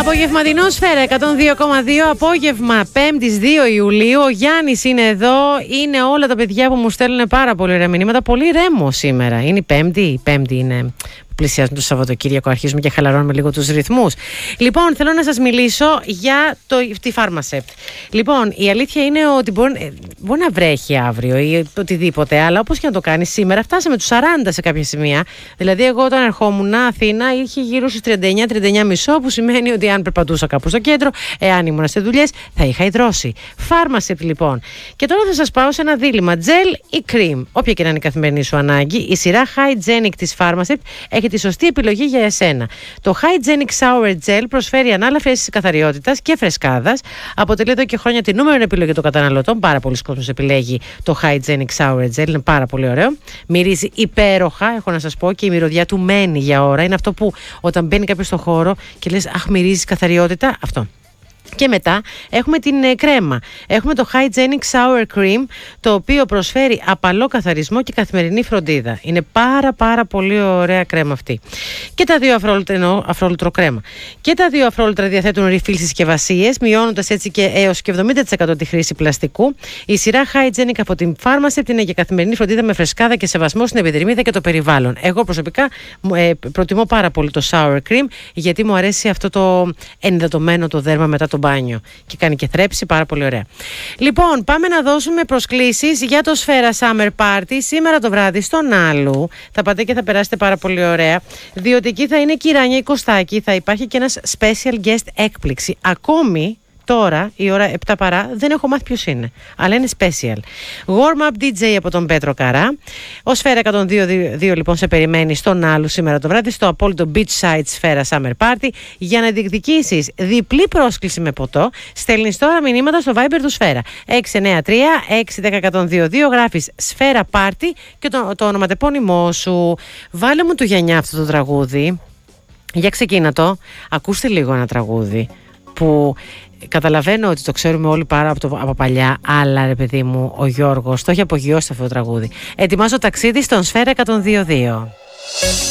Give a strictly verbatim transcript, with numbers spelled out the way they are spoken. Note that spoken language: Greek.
Απογευματινό Σφαίρα εκατόν δύο κόμμα δύο, απόγευμα Πέμπτης δύο Ιουλίου. Ο Γιάννης είναι εδώ. Είναι όλα τα παιδιά που μου στέλνουν πάρα πολύ ωραία μηνύματα. Πολύ ρέμο σήμερα. Είναι η Πέμπτη. Η Πέμπτη είναι. Πλησιάζουν το Σαββατοκύριακο, αρχίζουμε και χαλαρώνουμε λίγο τους ρυθμούς. Λοιπόν, θέλω να σας μιλήσω για το, τη Pharmacept. Λοιπόν, η αλήθεια είναι ότι μπορεί, μπορεί να βρέχει αύριο ή οτιδήποτε, αλλά όπως και να το κάνει, σήμερα φτάσαμε τους σαράντα σε κάποια σημεία. Δηλαδή, εγώ όταν ερχόμουν Αθήνα είχε γύρω στους τριάντα εννιά τριάντα εννιά κόμμα πέντε, που σημαίνει ότι αν περπατούσα κάπου στο κέντρο, εάν ήμουν σε δουλειές, θα είχα υδρώσει. Pharmacept, λοιπόν. Και τώρα θα σας πάω σε ένα δίλημμα, gel ή cream. Όποια και να είναι η καθημερινή σου ανάγκη, η σειρά Hygienic της Pharmacept έχει τη σωστή επιλογή για εσένα. Το Hygienic Shower Gel προσφέρει ανάλαφη αίσθηση καθαριότητας και φρεσκάδας. Αποτελεί εδώ και χρόνια τη νούμερο επιλογή των καταναλωτών. Πάρα πολλοί κόσμος επιλέγει το Hygienic Shower Gel. Είναι πάρα πολύ ωραίο. Μυρίζει υπέροχα, έχω να σας πω, και η μυρωδιά του μένει για ώρα. Είναι αυτό που όταν μπαίνει κάποιος στο χώρο και λες, αχ, μυρίζει καθαριότητα, αυτό. Και μετά έχουμε την ε, κρέμα. Έχουμε το Hygienic Shower Cream, το οποίο προσφέρει απαλό καθαρισμό και καθημερινή φροντίδα. Είναι πάρα πάρα πολύ ωραία κρέμα αυτή. Και τα δύο αφρόλουτρα, εννοώ αφρόλουτρο κρέμα. Και τα δύο αφρόλουτρα διαθέτουν refill συσκευασίες, μειώνοντας έτσι και έως και εβδομήντα τοις εκατό τη χρήση πλαστικού. Η σειρά Hygienic από την Pharmacept είναι για καθημερινή φροντίδα με φρεσκάδα και σεβασμό στην επιδερμίδα και το περιβάλλον. Εγώ προσωπικά ε, προτιμώ πάρα πολύ το Shower Cream, γιατί μου αρέσει αυτό το ενυδατωμένο το δέρμα μετά το μπάνιο και κάνει και θρέψη, πάρα πολύ ωραία. Λοιπόν, πάμε να δώσουμε προσκλήσεις για το Σφαίρα Summer Party σήμερα το βράδυ στον Άλου. Θα πάτε και θα περάσετε πάρα πολύ ωραία, διότι εκεί θα είναι και η Ράνια η Κωστάκη, θα υπάρχει και ένας special guest έκπληξη. Ακόμη τώρα, η ώρα επτά παρά, δεν έχω μάθει ποιος είναι, αλλά είναι special. Warm-up ντι τζέι από τον Πέτρο Καρά. Ο Σφαίρα εκατόν δύο κόμμα δύο λοιπόν σε περιμένει στον Άλου σήμερα το βράδυ, στο απόλυτο beachside Σφαίρα Summer Party. Για να διεκδικήσεις διπλή πρόσκληση με ποτό, στέλνεις τώρα μηνύματα στο Viber του Σφαίρα έξι εννιά τρία έξι ένα μηδέν ένα μηδέν δύο, γράφεις Σφαίρα Party και το, το ονοματεπώνυμό σου. Βάλε μου του Γιαννιά αυτό το τραγούδι. Για ξεκίνα το. Ακούστε λίγο ένα τραγούδι που καταλαβαίνω ότι το ξέρουμε όλοι πάρα από, το, από παλιά, αλλά ρε παιδί μου, ο Γιώργος το έχει απογειώσει αυτό το τραγούδι. Ετοιμάζω ταξίδι στον Σφαίρα εκατόν δύο κόμμα δύο.